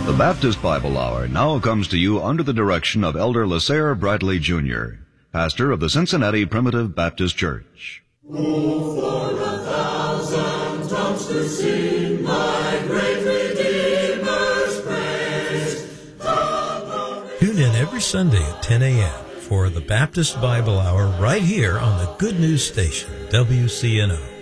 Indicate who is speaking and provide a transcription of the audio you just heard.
Speaker 1: The Baptist Bible Hour now comes to you under the direction of Elder Lasare Bradley Jr., pastor of the Cincinnati Primitive Baptist Church.
Speaker 2: Oh, for 1,000 tongues to sing my great Redeemer's praise.
Speaker 3: Tune in every Sunday at 10 a.m. for the Baptist Bible Hour right here on the Good News Station, WCNO.